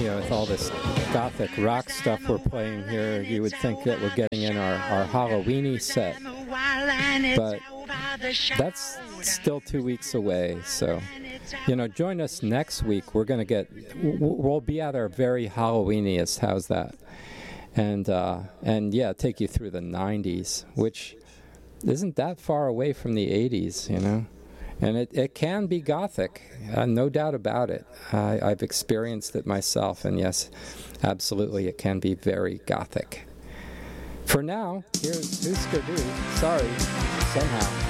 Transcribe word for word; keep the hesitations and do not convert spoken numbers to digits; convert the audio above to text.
know, with all this gothic rock stuff we're playing here, you would think that we're getting in our, our Halloweeny set. But that's still two weeks away, so, you know, join us next week. We're going to get, we'll be at our very Halloweeniest, how's that? And, uh, and yeah, take you through the nineties, which isn't that far away from the eighties, you know? And it, it can be gothic, uh, no doubt about it. I, I've experienced it myself, and yes, absolutely, it can be very gothic. For now, here's Husker Du. Sorry, somehow.